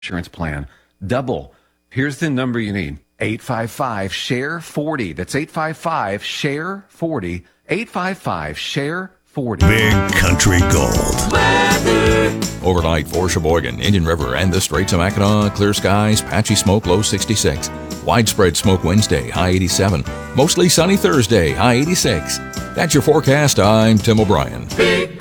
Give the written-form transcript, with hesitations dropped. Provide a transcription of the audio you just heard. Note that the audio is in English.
insurance plan. Double. Here's the number you need. 855-SHARE-40. That's 855-SHARE-40. 855-SHARE-40. Big Country Gold. Overnight for Sheboygan, Indian River, and the Straits of Mackinac. Clear skies, patchy smoke, low 66. Widespread smoke Wednesday, high 87. Mostly sunny Thursday, high 86. That's your forecast. I'm Tim O'Brien.